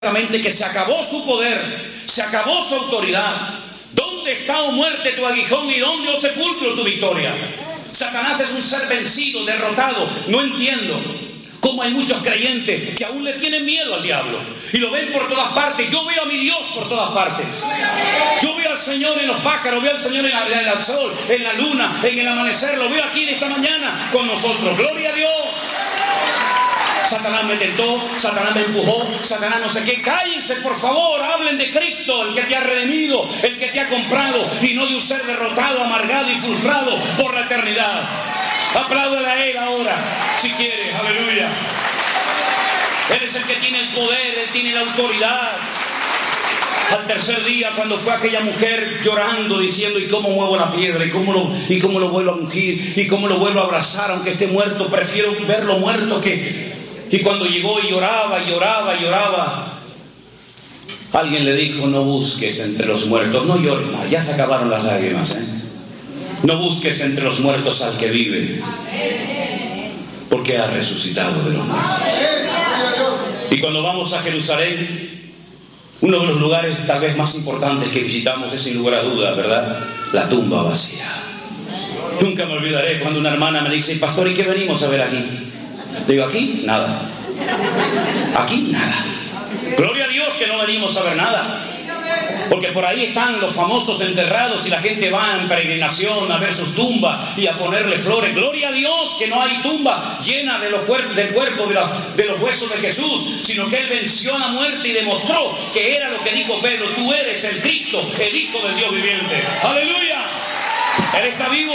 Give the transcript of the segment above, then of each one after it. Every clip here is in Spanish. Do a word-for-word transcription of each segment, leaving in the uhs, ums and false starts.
que se acabó su poder, se acabó su autoridad. ¿Dónde está, oh muerte, tu aguijón? ¿Y dónde, oh sepulcro, tu victoria? Satanás es un ser vencido, derrotado. No entiendo cómo hay muchos creyentes que aún le tienen miedo al diablo y lo ven por todas partes. Yo veo a mi Dios por todas partes. Yo veo al Señor en los pájaros, veo al Señor en, la, en el sol, en la luna, en el amanecer. Lo veo aquí de esta mañana con nosotros. ¡Gloria a Dios! Satanás me tentó, Satanás me empujó, Satanás no sé qué. Cállense, por favor, hablen de Cristo, el que te ha redimido, el que te ha comprado, y no de un ser derrotado, amargado y frustrado por la eternidad. Apláudale a Él ahora, si quieres, aleluya. Él es el que tiene el poder, Él tiene la autoridad. Al tercer día, cuando fue aquella mujer llorando, diciendo: ¿y cómo muevo la piedra? ¿Y cómo lo, y cómo lo vuelvo a ungir? ¿Y cómo lo vuelvo a abrazar? Aunque esté muerto, prefiero verlo muerto que... Y cuando llegó y lloraba, y lloraba, y lloraba, alguien le dijo: no busques entre los muertos, no llores más, ya se acabaron las lágrimas, ¿eh? No busques entre los muertos al que vive, porque ha resucitado de los muertos. Y cuando vamos a Jerusalén, uno de los lugares tal vez más importantes que visitamos es, sin lugar a dudas, ¿verdad?, la tumba vacía. Nunca me olvidaré cuando una hermana me dice: pastor, ¿y qué venimos a ver aquí? Digo: aquí, nada. Aquí, nada. Gloria a Dios que no venimos a ver nada. Porque por ahí están los famosos enterrados y la gente va en peregrinación a ver sus tumbas y a ponerle flores. Gloria a Dios que no hay tumba llena de los cuerpos, del cuerpo de, la, de los huesos de Jesús, sino que Él venció a la muerte y demostró que era lo que dijo Pedro: tú eres el Cristo, el Hijo del Dios viviente. ¡Aleluya! Él está vivo.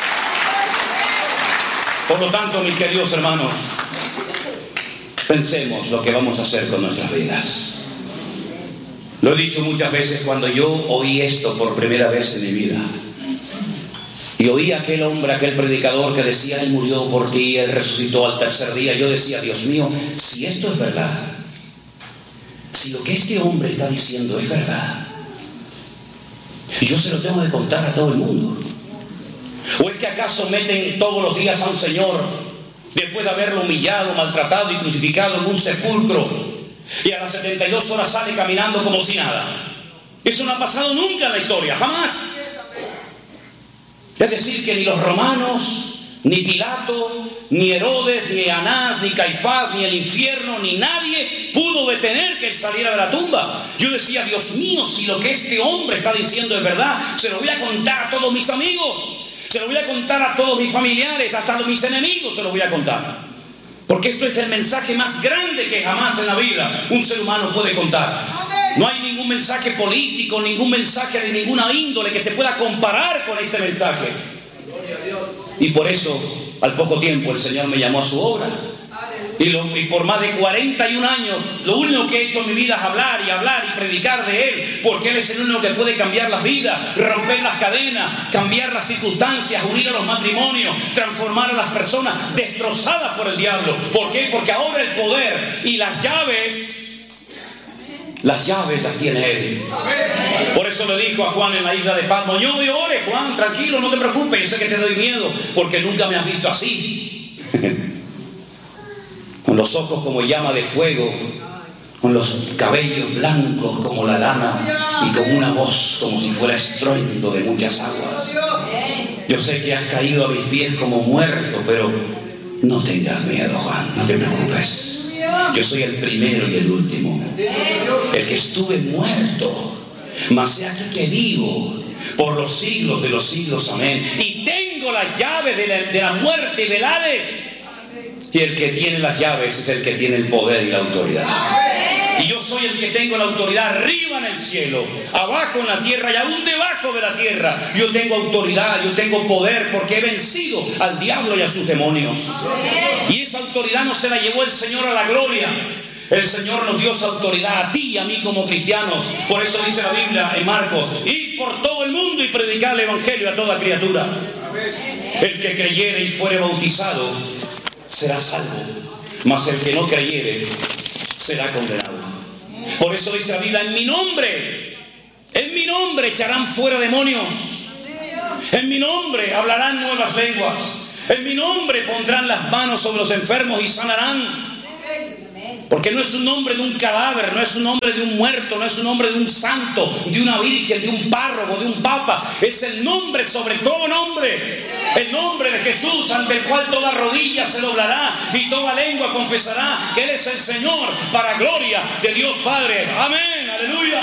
Por lo tanto, mis queridos hermanos, pensemos lo que vamos a hacer con nuestras vidas. Lo he dicho muchas veces, cuando yo oí esto por primera vez en mi vida, y oí a aquel hombre, aquel predicador que decía: Él murió por ti, Él resucitó al tercer día, yo decía: Dios mío, si esto es verdad, si lo que este hombre está diciendo es verdad, y yo se lo tengo que contar a todo el mundo. ¿O es que acaso meten todos los días a un señor, después de haberlo humillado, maltratado y crucificado, en un sepulcro, y a las setenta y dos horas sale caminando como si nada? Eso no ha pasado nunca en la historia, jamás. Es decir, que ni los romanos, ni Pilato, ni Herodes, ni Anás, ni Caifás, ni el infierno, ni nadie pudo detener que él saliera de la tumba. Yo decía: Dios mío, si lo que este hombre está diciendo es verdad, se lo voy a contar a todos mis amigos, se lo voy a contar a todos mis familiares, hasta a mis enemigos se lo voy a contar. Porque esto es el mensaje más grande que jamás en la vida un ser humano puede contar. No hay ningún mensaje político, ningún mensaje de ninguna índole que se pueda comparar con este mensaje. Y por eso, al poco tiempo, el Señor me llamó a su obra. Y, lo, y por más de cuarenta y un años, lo único que he hecho en mi vida es hablar y hablar y predicar de Él, porque Él es el único que puede cambiar las vidas, romper las cadenas, cambiar las circunstancias, unir a los matrimonios, transformar a las personas destrozadas por el diablo. ¿Por qué? Porque ahora el poder y las llaves, las llaves las tiene Él. Por eso le dijo a Juan en la isla de Patmos: yo me ore, Juan, tranquilo, no te preocupes, yo sé que te doy miedo, porque nunca me has visto así. Con los ojos como llama de fuego, con los cabellos blancos como la lana, y con una voz como si fuera estruendo de muchas aguas. Yo sé que has caído a mis pies como muerto, pero no tengas miedo, Juan, no te preocupes. Yo soy el primero y el último, el que estuve muerto, mas he aquí que vivo por los siglos de los siglos, amén. Y tengo las llaves de la, de la muerte y del Hades. Y el que tiene las llaves es el que tiene el poder y la autoridad. Y yo soy el que tengo la autoridad arriba en el cielo, abajo en la tierra y aún debajo de la tierra. Yo tengo autoridad, yo tengo poder, porque he vencido al diablo y a sus demonios. Y esa autoridad no se la llevó el Señor a la gloria. El Señor nos dio esa autoridad a ti y a mí como cristianos. Por eso dice la Biblia en Marcos: id por todo el mundo y predicad el evangelio a toda criatura. El que creyere y fuere bautizado será salvo, mas el que no creyere será condenado. Por eso dice la Biblia: en mi nombre, en mi nombre echarán fuera demonios, en mi nombre hablarán nuevas lenguas, en mi nombre pondrán las manos sobre los enfermos y sanarán. Porque no es un nombre de un cadáver, no es un nombre de un muerto, no es un nombre de un santo, de una virgen, de un párroco, de un papa. Es el nombre sobre todo nombre. El nombre de Jesús, ante el cual toda rodilla se doblará y toda lengua confesará que Él es el Señor, para gloria de Dios Padre. Amén, aleluya.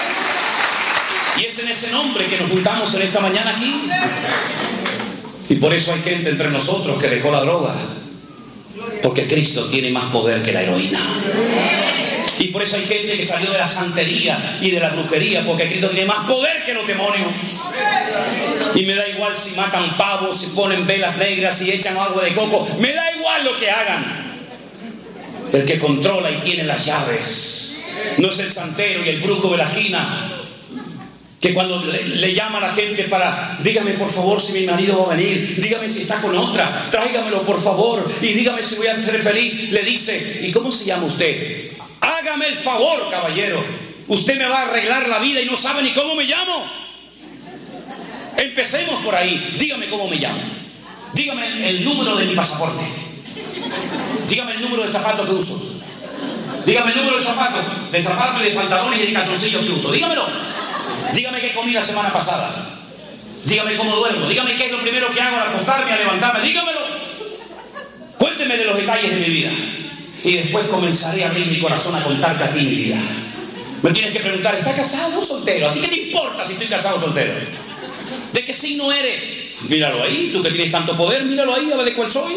Y es en ese nombre que nos juntamos en esta mañana aquí. Y por eso hay gente entre nosotros que dejó la droga. Porque Cristo tiene más poder que la heroína. Y por eso hay gente que salió de la santería y de la brujería, porque Cristo tiene más poder que los demonios. Y me da igual si matan pavos, si ponen velas negras, si echan agua de coco. Me da igual lo que hagan. El que controla y tiene las llaves no es el santero y el brujo de la esquina, que cuando le, le llama a la gente para, dígame por favor si mi marido va a venir, dígame si está con otra, tráigamelo por favor y dígame si voy a ser feliz, le dice, ¿y cómo se llama usted? Hágame el favor, caballero, usted me va a arreglar la vida y no sabe ni cómo me llamo. Empecemos por ahí. Dígame cómo me llamo, dígame el, el número de mi pasaporte, dígame el número de zapatos que uso, dígame el número de zapatos, de zapatos y de pantalones y de calzoncillos que uso, dígamelo. Dígame qué comí la semana pasada. Dígame cómo duermo. Dígame qué es lo primero que hago al acostarme, a levantarme. Dígamelo. Cuénteme de los detalles de mi vida. Y después comenzaré a abrir mi corazón a contarte a ti mi vida. Me tienes que preguntar, ¿estás casado o soltero? ¿A ti qué te importa si estoy casado o soltero? ¿De qué signo eres? Míralo ahí. Tú que tienes tanto poder, míralo ahí, a ver de cuál soy.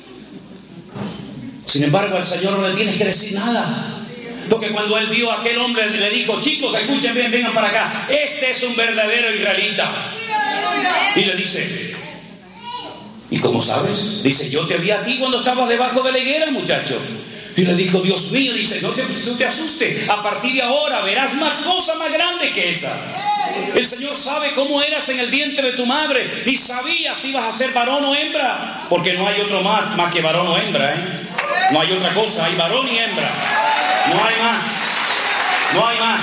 Sin embargo, al Señor no le tienes que decir nada. Porque cuando Él vio a aquel hombre, le dijo, chicos, escuchen bien, vengan para acá. Este es un verdadero israelita. Y le dice, ¿y cómo sabes? Dice, yo te vi a ti cuando estabas debajo de la higuera, muchacho. Y le dijo, Dios mío, dice, no te, no te asustes. A partir de ahora verás más cosas más grandes que esa. El Señor sabe cómo eras en el vientre de tu madre y sabía si ibas a ser varón o hembra. Porque no hay otro más, más que varón o hembra, ¿eh? No hay otra cosa, hay varón y hembra. No hay más, no hay más.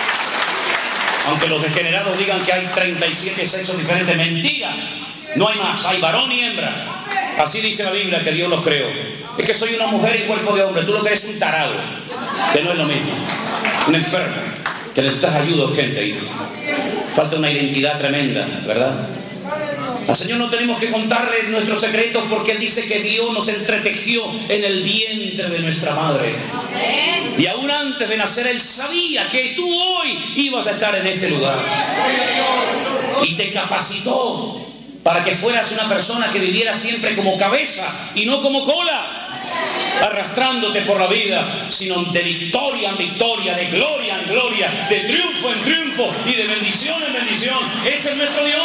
Aunque los degenerados digan que hay treinta y siete sexos diferentes, mentira. No hay más, hay varón y hembra. Así dice la Biblia que Dios los creó. Es que soy una mujer y cuerpo de hombre. Tú lo que eres un tarado, que no es lo mismo. Un enfermo, que necesitas ayuda urgente, hijo. Falta una identidad tremenda, ¿verdad? Al Señor no tenemos que contarle nuestros secretos porque Él dice que Dios nos entretejió en el vientre de nuestra madre. Y aún antes de nacer Él sabía que tú hoy ibas a estar en este lugar. Y te capacitó para que fueras una persona que viviera siempre como cabeza y no como cola, arrastrándote por la vida, sino de victoria en victoria, de gloria en gloria, de triunfo en triunfo y de bendición en bendición. Ese es nuestro Dios.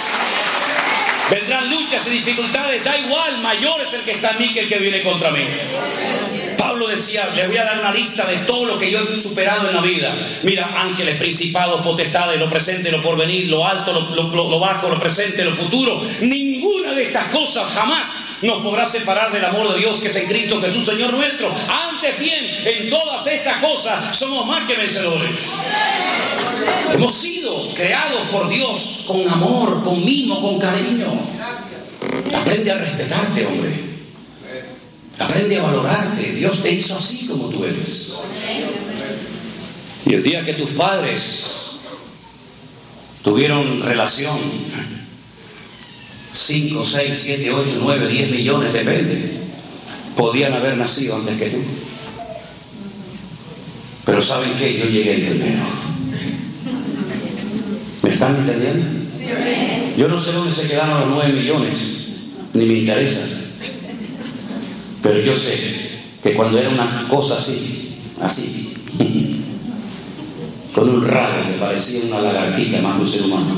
Vendrán luchas y dificultades, da igual, mayor es el que está en mí que el que viene contra mí. Pablo decía, les voy a dar una lista de todo lo que yo he superado en la vida. Mira, ángeles, principados, potestades, lo presente, lo porvenir, lo alto, lo, lo, lo bajo, lo presente, lo futuro. Ninguna de estas cosas jamás nos podrá separar del amor de Dios que es en Cristo Jesús, Señor nuestro. Antes bien, en todas estas cosas somos más que vencedores. Hemos sido creados por Dios con amor, con mimo, con cariño. Aprende a respetarte, hombre. Aprende a valorarte. Dios te hizo así como tú eres. Y el día que tus padres tuvieron relación, cinco, seis, siete, ocho, nueve, diez millones, depende, podían haber nacido antes que tú. Pero ¿saben qué? Yo llegué primero. ¿Me están entendiendo? Yo no sé dónde se quedaron los nueve millones, ni me interesa. Pero yo sé que cuando era una cosa así, así, con un rabo que parecía una lagartija más que un ser humano,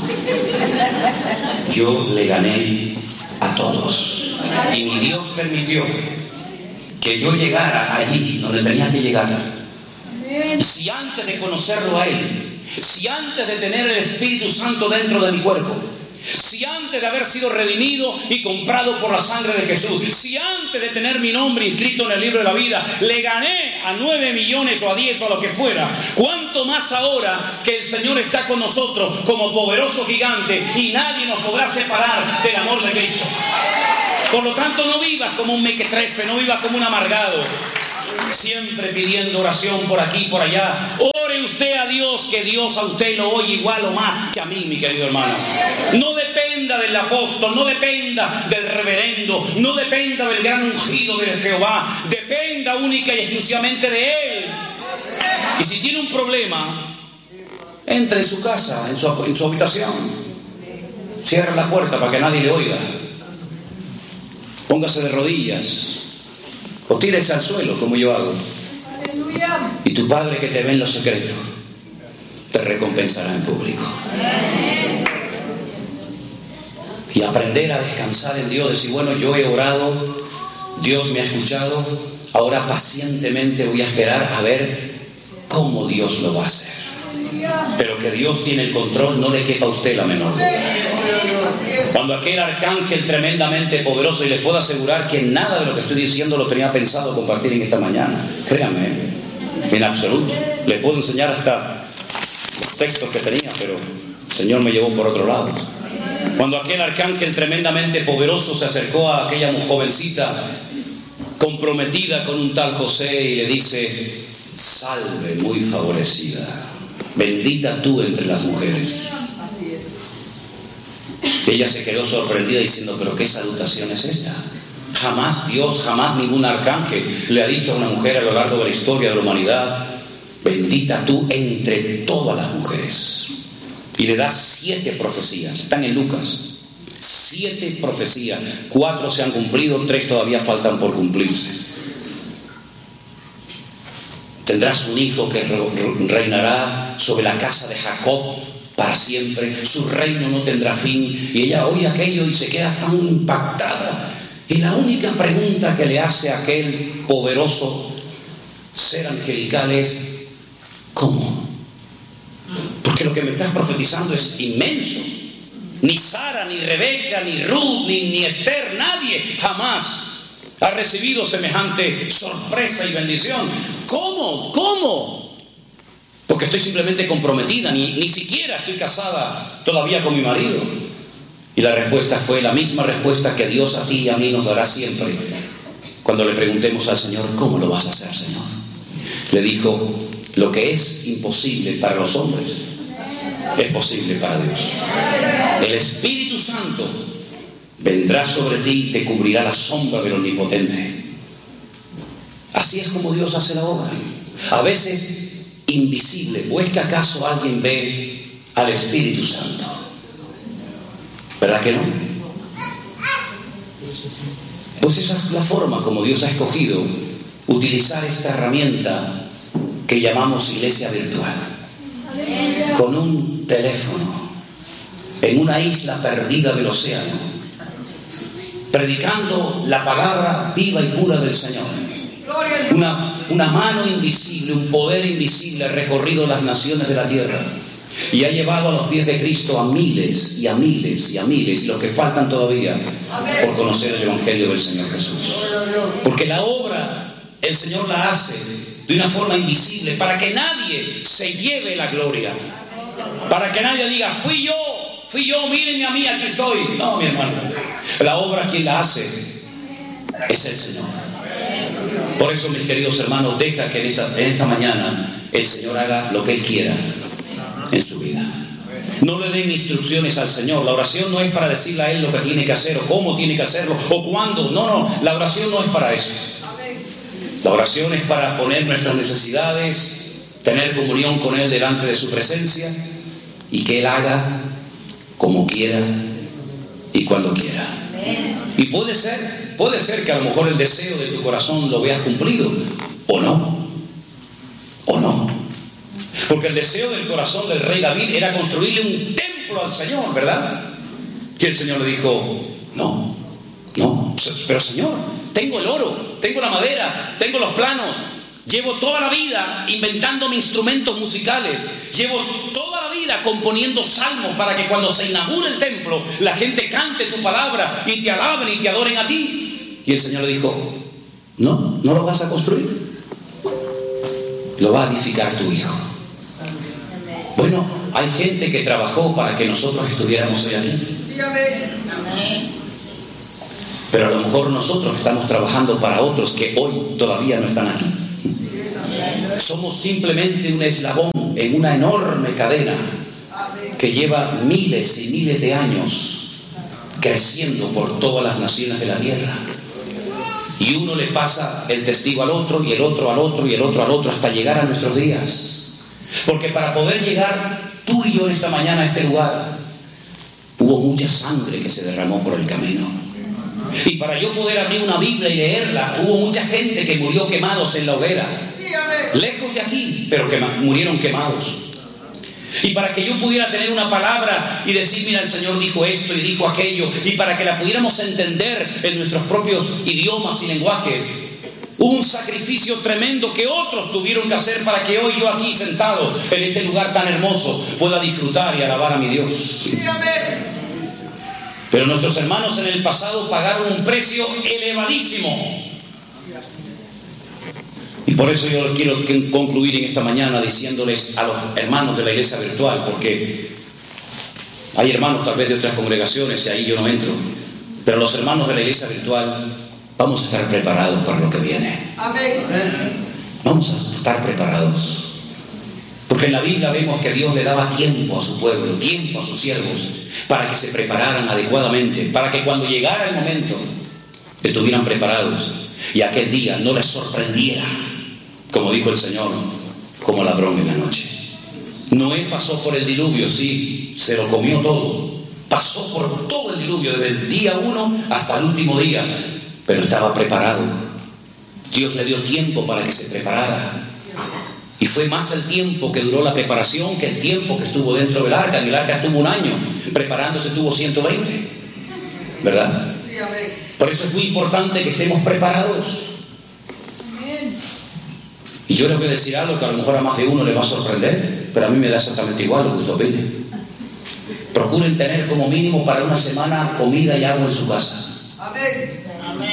yo le gané a todos. Y mi Dios permitió que yo llegara allí donde tenía que llegar. Y si antes de conocerlo a Él, si antes de tener el Espíritu Santo dentro de mi cuerpo, si antes de haber sido redimido y comprado por la sangre de Jesús, si antes de tener mi nombre inscrito en el libro de la vida, le gané a nueve millones o a diez o a lo que fuera, ¿cuánto más ahora que el Señor está con nosotros como poderoso gigante y nadie nos podrá separar del amor de Cristo? Por lo tanto, no vivas como un mequetrefe, no vivas como un amargado. siempre pidiendo oración por aquí, por allá. Ore usted a Dios, que Dios a usted lo oye igual o más que a mí, mi querido hermano. No dependa del apóstol, no dependa del reverendo, no dependa del gran ungido de Jehová. Dependa única y exclusivamente de Él. Y si tiene un problema, entre en su casa, en su, en su habitación. Cierre la puerta para que nadie le oiga. Póngase de rodillas o tírese al suelo como yo hago. Y tu Padre que te ve en lo secreto te recompensará en público. Y aprender a descansar en Dios. Decir, bueno, yo he orado, Dios me ha escuchado, ahora pacientemente voy a esperar a ver cómo Dios lo va a hacer. Pero que Dios tiene el control, no le quepa a usted la menor duda. Cuando aquel arcángel tremendamente poderoso, y les puedo asegurar que nada de lo que estoy diciendo lo tenía pensado compartir en esta mañana, créanme, en absoluto. Les puedo enseñar hasta los textos que tenía, pero el Señor me llevó por otro lado. Cuando aquel arcángel tremendamente poderoso se acercó a aquella jovencita comprometida con un tal José y le dice: salve, muy favorecida, bendita tú entre las mujeres. Ella se quedó sorprendida diciendo: pero ¿qué salutación es esta? Jamás Dios, jamás ningún arcángel le ha dicho a una mujer a lo largo de la historia de la humanidad: bendita tú entre todas las mujeres. Y le da siete profecías, están en Lucas. Siete profecías, cuatro se han cumplido, tres todavía faltan por cumplirse. Tendrás un hijo que reinará sobre la casa de Jacob para siempre, su reino no tendrá fin. Y ella oye aquello y se queda tan impactada. Y la única pregunta que le hace a aquel poderoso ser angelical es: ¿cómo? Porque lo que me estás profetizando es inmenso. Ni Sara, ni Rebeca, ni Ruth, ni, ni Esther, nadie jamás ha recibido semejante sorpresa y bendición. ¿Cómo? ¿Cómo? Porque estoy simplemente comprometida, ni, ni siquiera estoy casada todavía con mi marido. Y la respuesta fue la misma respuesta que Dios a ti y a mí nos dará siempre cuando le preguntemos al Señor: ¿cómo lo vas a hacer, Señor? Le dijo: lo que es imposible para los hombres es posible para Dios. El Espíritu Santo vendrá sobre ti y te cubrirá la sombra del Omnipotente. Así es como Dios hace la obra. A veces invisible. ¿O es que acaso alguien ve al Espíritu Santo? ¿Verdad que no? Pues esa es la forma como Dios ha escogido utilizar esta herramienta que llamamos iglesia virtual. Con un teléfono, en una isla perdida del océano, predicando la palabra viva y pura del Señor. Una, una mano invisible, un poder invisible ha recorrido las naciones de la tierra y ha llevado a los pies de Cristo a miles y a miles y a miles, y los que faltan todavía por conocer el Evangelio del Señor Jesús. Porque la obra el Señor la hace de una forma invisible, para que nadie se lleve la gloria, para que nadie diga: fui yo, fui yo, mírenme a mí, aquí estoy. No, mi hermano, la obra quien la hace es el Señor. Por eso, mis queridos hermanos, deja que en esta, en esta mañana el Señor haga lo que Él quiera en su vida. No le den instrucciones al Señor. La oración no es para decirle a Él lo que tiene que hacer, o cómo tiene que hacerlo, o cuándo. No, no, la oración no es para eso. La oración es para poner nuestras necesidades, tener comunión con Él delante de su presencia, y que Él haga como quiera y cuando quiera. Y puede ser, puede ser que a lo mejor el deseo de tu corazón lo veas cumplido, o no, o no. Porque el deseo del corazón del rey David era construirle un templo al Señor, ¿verdad? Y el Señor le dijo: no, no, pero Señor, tengo el oro, tengo la madera, tengo los planos, llevo toda la vida inventándome instrumentos musicales, llevo toda la vida componiendo salmos para que cuando se inaugure el templo la gente cante tu palabra y te alaben y te adoren a ti. Y el Señor le dijo: no, no lo vas a construir, lo va a edificar tu hijo. Bueno, hay gente que trabajó para que nosotros estuviéramos hoy aquí. Pero a lo mejor nosotros estamos trabajando para otros que hoy todavía no están aquí. Somos simplemente un eslabón en una enorme cadena que lleva miles y miles de años creciendo por todas las naciones de la tierra. Y uno le pasa el testigo al otro, y el otro al otro, y el otro al otro, hasta llegar a nuestros días. Porque para poder llegar tú y yo esta mañana a este lugar, hubo mucha sangre que se derramó por el camino. Y para yo poder abrir una Biblia y leerla, hubo mucha gente que murió quemados en la hoguera. Lejos de aquí, pero que murieron quemados. Y para que yo pudiera tener una palabra y decir, mira, el Señor dijo esto y dijo aquello, y para que la pudiéramos entender en nuestros propios idiomas y lenguajes, hubo un sacrificio tremendo que otros tuvieron que hacer para que hoy yo aquí sentado en este lugar tan hermoso pueda disfrutar y alabar a mi Dios. Pero nuestros hermanos en el pasado pagaron un precio elevadísimo. Y por eso yo quiero concluir en esta mañana diciéndoles a los hermanos de la iglesia virtual, porque hay hermanos tal vez de otras congregaciones y ahí yo no entro, pero los hermanos de la iglesia virtual vamos a estar preparados para lo que viene. Amén. Vamos a estar preparados. Porque en la Biblia vemos que Dios le daba tiempo a su pueblo, tiempo a sus siervos, para que se prepararan adecuadamente, para que cuando llegara el momento estuvieran preparados y aquel día no les sorprendiera, como dijo el Señor, como ladrón en la noche. Noé pasó por el diluvio, sí, se lo comió todo, pasó por todo el diluvio desde el día uno hasta el último día, pero estaba preparado. Dios le dio tiempo para que se preparara. Y fue más el tiempo que duró la preparación que el tiempo que estuvo dentro del arca. En el arca estuvo un año, preparándose estuvo ciento veinte, ¿verdad? Por eso es muy importante que estemos preparados. Y yo les voy a decir algo que a lo mejor a más de uno le va a sorprender, pero a mí me da exactamente igual lo que usted opine. Procuren tener como mínimo para una semana comida y agua en su casa. Amén.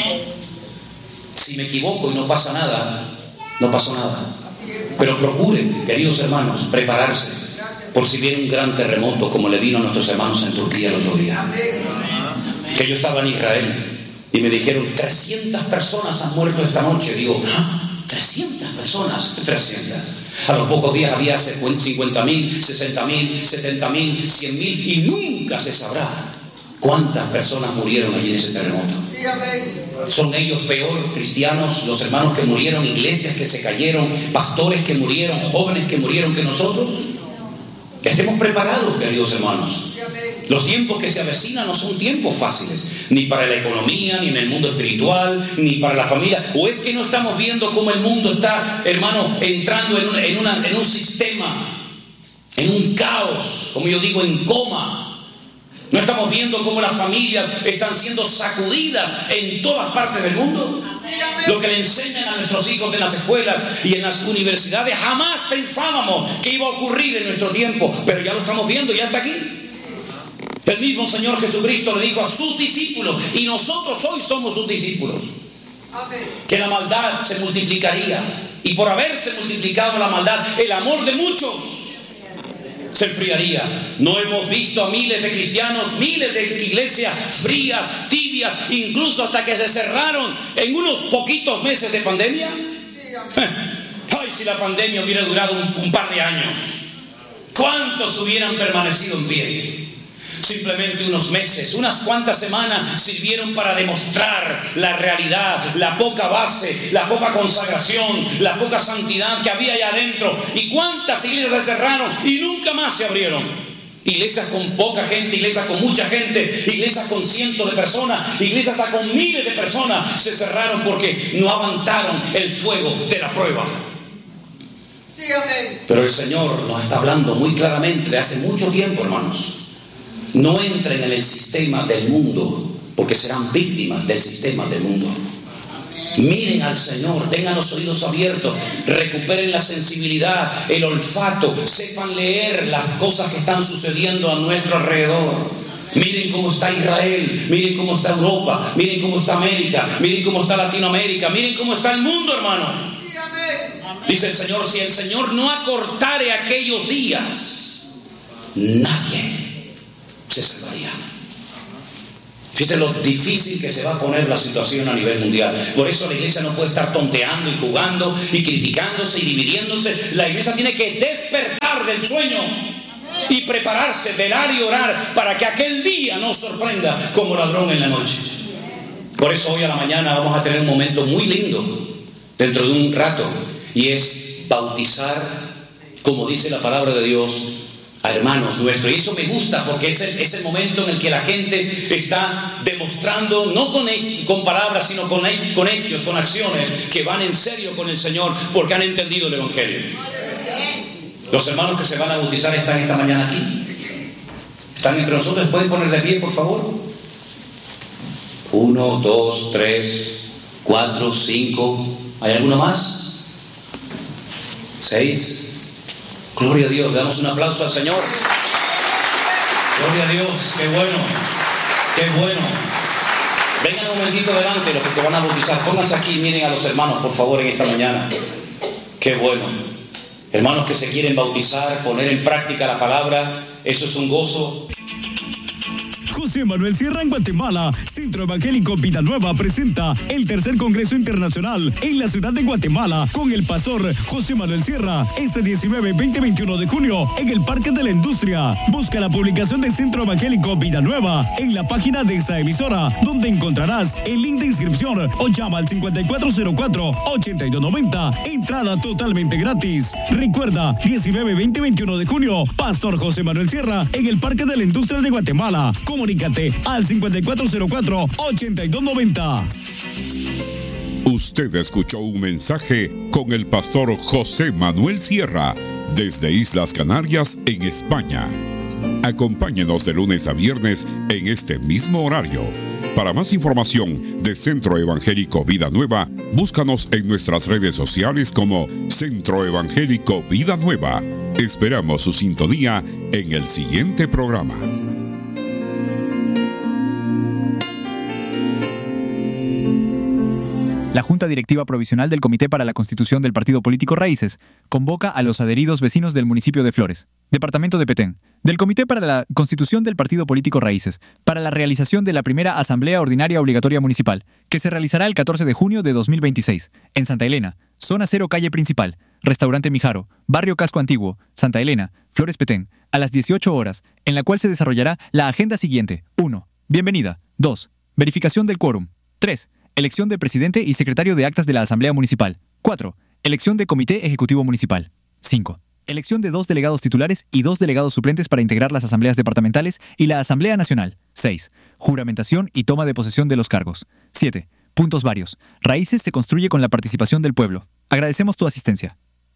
Si me equivoco y no pasa nada, no pasó nada. Pero procuren, queridos hermanos, prepararse por si viene un gran terremoto como le vino a nuestros hermanos en Turquía el otro día. Que yo estaba en Israel y me dijeron trescientas personas han muerto esta noche. Digo, ¿ah? trescientas personas, trescientas. A los pocos días había cincuenta mil, sesenta mil, setenta mil, cien mil y nunca se sabrá cuántas personas murieron allí en ese terremoto. ¿Son ellos peor, cristianos, los hermanos que murieron, iglesias que se cayeron, pastores que murieron, jóvenes que murieron que nosotros? Que estemos preparados, queridos hermanos. Los tiempos que se avecinan no son tiempos fáciles, ni para la economía, ni en el mundo espiritual, ni para la familia. ¿O es que no estamos viendo cómo el mundo está, hermano, entrando en, una, en, una, en un sistema, en un caos, como yo digo, en coma? ¿No estamos viendo cómo las familias están siendo sacudidas en todas partes del mundo? Lo que le enseñan a nuestros hijos en las escuelas y en las universidades, jamás pensábamos que iba a ocurrir en nuestro tiempo, pero ya lo estamos viendo, ya está aquí. El mismo Señor Jesucristo le dijo a sus discípulos, y nosotros hoy somos sus discípulos, que la maldad se multiplicaría, y por haberse multiplicado la maldad, el amor de muchos se enfriaría. No hemos visto a miles de cristianos, miles de iglesias frías, tibias, incluso hasta que se cerraron en unos poquitos meses de pandemia. Ay, si la pandemia hubiera durado un, un par de años, ¿cuántos hubieran permanecido en pie? Simplemente unos meses, unas cuantas semanas sirvieron para demostrar la realidad, la poca base, la poca consagración, la poca santidad que había allá adentro. ¿Y cuántas iglesias se cerraron y nunca más se abrieron? Iglesias con poca gente, iglesias con mucha gente, iglesias con cientos de personas, iglesias hasta con miles de personas se cerraron porque no aguantaron el fuego de la prueba. Pero el Señor nos está hablando muy claramente de hace mucho tiempo, hermanos. No entren en el sistema del mundo, porque serán víctimas del sistema del mundo. Miren al Señor, tengan los oídos abiertos, recuperen la sensibilidad, el olfato, sepan leer las cosas que están sucediendo a nuestro alrededor. Miren cómo está Israel, miren cómo está Europa, miren cómo está América, miren cómo está Latinoamérica, miren cómo está el mundo, hermanos. Dice el Señor, si el Señor no acortare aquellos días, nadie se salvaría. Fíjate lo difícil que se va a poner la situación a nivel mundial. Por eso la iglesia no puede estar tonteando y jugando y criticándose y dividiéndose. La iglesia tiene que despertar del sueño y prepararse, velar y orar para que aquel día nos sorprenda como ladrón en la noche. Por eso hoy a la mañana vamos a tener un momento muy lindo dentro de un rato, y es bautizar, como dice la palabra de Dios, a hermanos nuestros. Y eso me gusta porque es el, es el momento en el que la gente está demostrando, no con, con palabras, sino con, con hechos, con acciones, que van en serio con el Señor porque han entendido el Evangelio. Los hermanos que se van a bautizar están esta mañana aquí, están entre nosotros. ¿Pueden poner de pie, por favor? Uno, dos, tres, cuatro, cinco. ¿Hay alguno más? Seis. Gloria a Dios, damos un aplauso al Señor. Gloria a Dios, qué bueno, qué bueno. Vengan un momentito adelante los que se van a bautizar. Pónganse aquí, miren a los hermanos, por favor, en esta mañana. Qué bueno. Hermanos que se quieren bautizar, poner en práctica la palabra, eso es un gozo. José Manuel Sierra en Guatemala. Centro Evangélico Vida Nueva presenta el tercer Congreso Internacional en la ciudad de Guatemala con el pastor José Manuel Sierra este diecinueve, veinte y veintiuno de junio en el Parque de la Industria. Busca la publicación del Centro Evangélico Vida Nueva en la página de esta emisora, donde encontrarás el link de inscripción, o llama al cincuenta y cuatro cero cuatro, ochenta y dos noventa. Entrada totalmente gratis. Recuerda, diecinueve, veinte y veintiuno de junio, Pastor José Manuel Sierra en el Parque de la Industria de Guatemala. Comunícate al cincuenta y cuatro cero cuatro, ochenta y dos noventa. Usted escuchó un mensaje con el pastor José Manuel Sierra desde Islas Canarias, en España. Acompáñenos de lunes a viernes en este mismo horario. Para más información de Centro Evangélico Vida Nueva, búscanos en nuestras redes sociales como Centro Evangélico Vida Nueva. Esperamos su sintonía en el siguiente programa. La Junta Directiva Provisional del Comité para la Constitución del Partido Político Raíces convoca a los adheridos vecinos del municipio de Flores, departamento de Petén, del Comité para la Constitución del Partido Político Raíces, para la realización de la primera Asamblea Ordinaria Obligatoria Municipal, que se realizará el catorce de junio de dos mil veintiséis, en Santa Elena, Zona Cero, Calle Principal, Restaurante Mijaro, Barrio Casco Antiguo, Santa Elena, Flores Petén, a las dieciocho horas, en la cual se desarrollará la agenda siguiente. uno. Bienvenida. dos. Verificación del quórum. tres. Elección de presidente y secretario de actas de la Asamblea Municipal. cuatro. Elección de Comité Ejecutivo Municipal. cinco. Elección de dos delegados titulares y dos delegados suplentes para integrar las asambleas departamentales y la Asamblea Nacional. seis. Juramentación y toma de posesión de los cargos. siete. Puntos varios. Raíces se construye con la participación del pueblo. Agradecemos tu asistencia.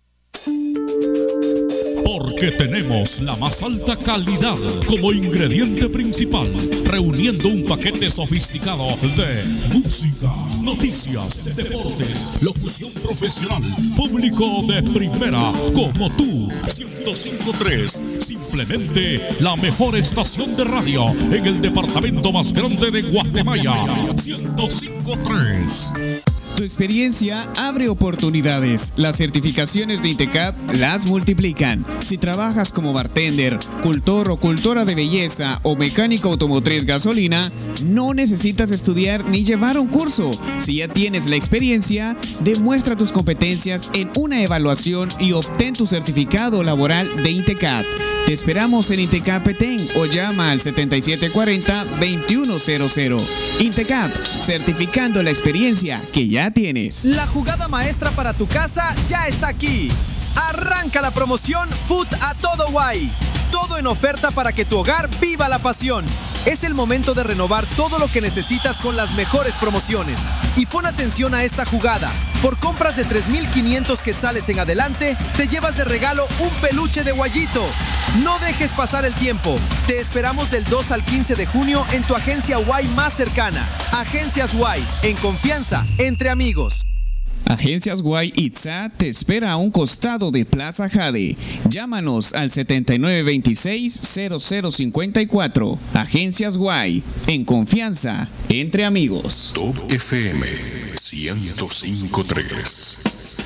Porque tenemos la más alta calidad como ingrediente principal, reuniendo un paquete sofisticado de música, noticias, deportes, locución profesional, público de primera como tú. ciento cinco punto tres, simplemente la mejor estación de radio en el departamento más grande de Guatemala. ciento cinco punto tres. Tu experiencia abre oportunidades. Las certificaciones de INTECAP las multiplican. Si trabajas como bartender, cultor o cultora de belleza o mecánico automotriz gasolina, no necesitas estudiar ni llevar un curso. Si ya tienes la experiencia, demuestra tus competencias en una evaluación y obtén tu certificado laboral de INTECAP. Te esperamos en INTECAP Petén o llama al setenta y siete cuarenta, veintiuno cero cero. INTECAP, certificando la experiencia que ya tienes. La jugada maestra para tu casa ya está aquí. Arranca la promoción Food a todo guay. Todo en oferta para que tu hogar viva la pasión. Es el momento de renovar todo lo que necesitas con las mejores promociones. Y pon atención a esta jugada. Por compras de tres mil quinientos quetzales en adelante, te llevas de regalo un peluche de guayito. No dejes pasar el tiempo. Te esperamos del dos al quince de junio en tu agencia Guay más cercana. Agencias Guay, en confianza, entre amigos. Agencias Guay Itza te espera a un costado de Plaza Jade. Llámanos al setenta y nueve veintiséis, cero cero cincuenta y cuatro. Agencias Guay, en confianza, entre amigos. Top F M ciento cinco punto tres.